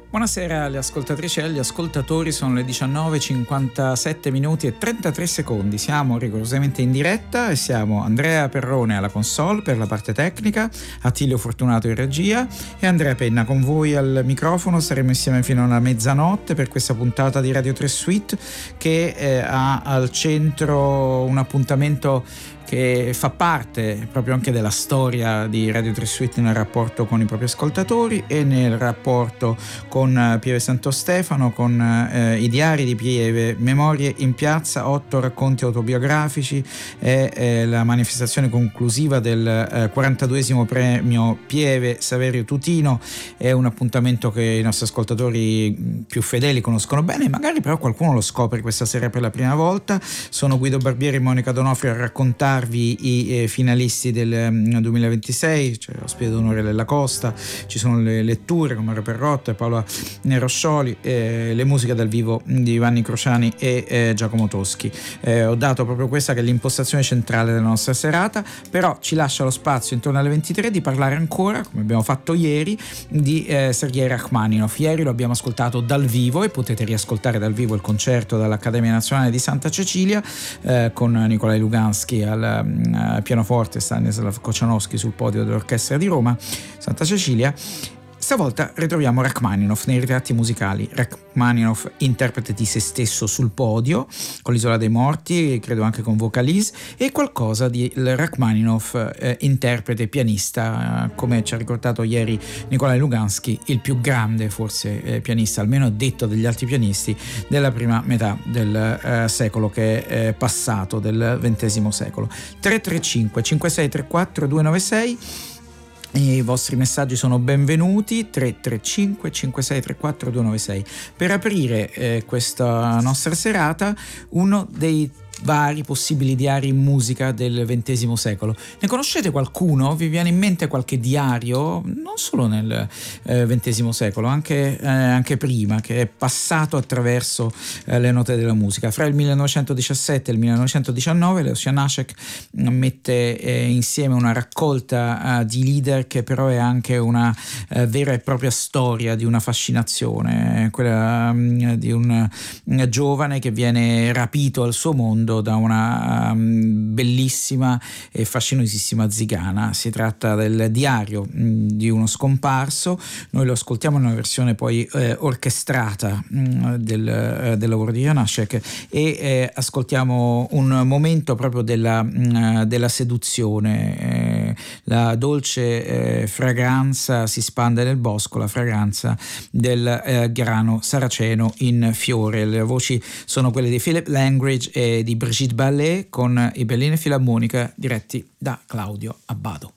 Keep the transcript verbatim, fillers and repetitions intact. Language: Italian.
Buonasera alle ascoltatrici e agli ascoltatori, sono le diciannove e cinquantasette minuti e trentatré secondi, siamo rigorosamente in diretta e siamo Andrea Perrone alla console per la parte tecnica, Attilio Fortunato in regia e Andrea Penna con voi al microfono. Saremo insieme fino alla mezzanotte per questa puntata di Radio tre Suite che eh, ha al centro un appuntamento che fa parte proprio anche della storia di Radio tre Suite nel rapporto con i propri ascoltatori e nel rapporto con Pieve Santo Stefano, con eh, i diari di Pieve, Memorie in piazza, otto racconti autobiografici, è eh, la manifestazione conclusiva del eh, quarantaduesimo premio Pieve Saverio Tutino. È un appuntamento che i nostri ascoltatori più fedeli conoscono bene, magari però qualcuno lo scopre questa sera per la prima volta. Sono Guido Barbieri e Monica Donofrio a raccontare i eh, finalisti del um, duemilaventisei, c'è l'ospite d'onore Lella Costa, ci sono le letture con Mario Perrotta e Paola Neroscioli, eh, le musiche dal vivo di Giovanni Crociani e eh, Giacomo Toschi. Eh, ho dato proprio questa che è l'impostazione centrale della nostra serata, però ci lascia lo spazio intorno alle ventitré di parlare ancora, come abbiamo fatto ieri, di eh, Sergei Rachmaninov. Ieri lo abbiamo ascoltato dal vivo e potete riascoltare dal vivo il concerto dall'Accademia Nazionale di Santa Cecilia eh, con Nikolai Lugansky al Uh, pianoforte, Stanislav Kochanowski sul podio dell'Orchestra di Roma, Santa Cecilia. Stavolta ritroviamo Rachmaninov nei ritratti musicali. Rachmaninov interprete di se stesso sul podio con l'Isola dei Morti, credo anche con Vocalise, e qualcosa di Rachmaninov eh, interprete pianista, eh, come ci ha ricordato ieri Nikolai Lugansky, il più grande forse eh, pianista, almeno detto degli altri pianisti, della prima metà del eh, secolo che è eh, passato, del ventesimo secolo. tre tre cinque cinque sei tre quattro due nove sei. I vostri messaggi sono benvenuti, tre tre cinque cinque sei tre quattro due nove sei. Per aprire eh, questa nostra serata, uno dei vari possibili diari in musica del ventesimo secolo. Ne conoscete qualcuno? Vi viene in mente qualche diario, non solo nel eh, ventesimo secolo, anche, eh, anche prima, che è passato attraverso eh, le note della musica? Fra il millenovecentodiciassette e il millenovecentodiciannove Leos Janáček mette eh, insieme una raccolta eh, di leader che però è anche una eh, vera e propria storia di una fascinazione, quella mh, di un, un giovane che viene rapito al suo mondo da una um, bellissima e fascinosissima zigana. Si tratta del diario mh, di uno scomparso. Noi lo ascoltiamo in una versione poi eh, orchestrata mh, del, eh, del lavoro di Janáček e eh, ascoltiamo un momento proprio della, mh, della seduzione. Eh, la dolce eh, fragranza si spande nel bosco, la fragranza del eh, grano saraceno in fiore. Le voci sono quelle di Philip Langridge e di Brigitte Ballé con i Berliner Philharmoniker diretti da Claudio Abbado.